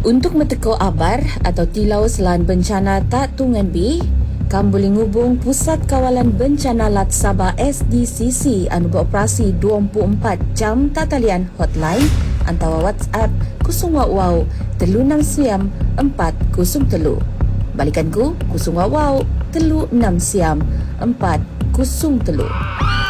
Untuk meteko abar atau tilau selan bencana tak tungan B, kamu boleh ngubung Pusat Kawalan Bencana Lat Sabah SDCC anu beroperasi 24 jam tak talian hotline antara WhatsApp 0 36 siam 403. Balikan ku 0 36 siam 403.